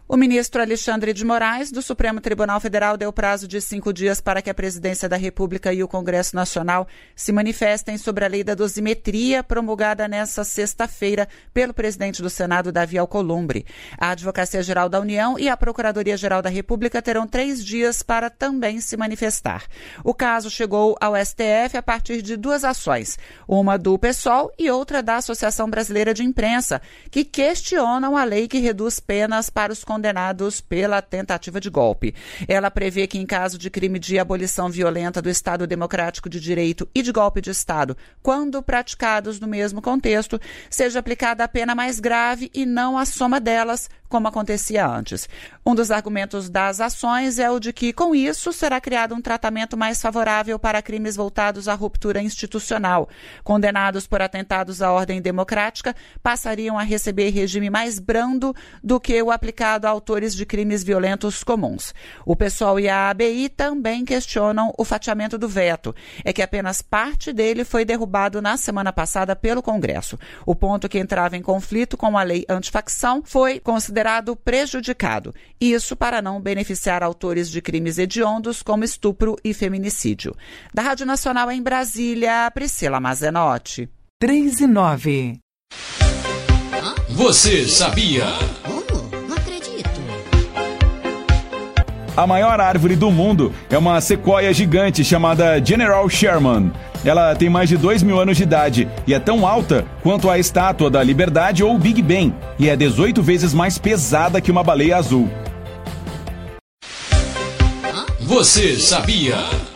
O ministro Alexandre de Moraes, do Supremo Tribunal Federal, deu prazo de 5 dias para que a Presidência da República e o Congresso Nacional se manifestem sobre a lei da dosimetria promulgada nesta sexta-feira pelo presidente do Senado, Davi Alcolumbre. A Advocacia-Geral da União e a Procuradoria-Geral da República terão 3 dias para também se manifestar. O caso chegou ao STF a partir de 2 ações, uma do PSOL e outra da Associação Brasileira de Imprensa, que questionam a lei que reduz penas para os condenados pela tentativa de golpe. Ela prevê que, em caso de crime de abolição violenta do Estado Democrático de Direito e de golpe de Estado, quando praticados no mesmo contexto, seja aplicada a pena mais grave e não a soma delas, como acontecia antes. Um dos argumentos das ações é o de que, com isso, será criado um tratamento mais favorável para crimes voltados à ruptura institucional. Condenados por atentados à ordem democrática passariam a receber regime mais brando do que o aplicado a autores de crimes violentos comuns. O PSOL e a ABI também questionam o fatiamento do veto. É que apenas parte dele foi derrubado na semana passada pelo Congresso. O ponto que entrava em conflito com a lei antifacção foi considerado prejudicado. Isso para não beneficiar autores de crimes hediondos como estupro e feminicídio. Da Rádio Nacional em Brasília, Priscila Mazenotti. 3:09. Você sabia? Não acredito. A maior árvore do mundo é uma sequoia gigante chamada General Sherman. Ela tem mais de 2.000 anos de idade e é tão alta quanto a Estátua da Liberdade ou o Big Ben, e é 18 vezes mais pesada que uma baleia azul. Você sabia?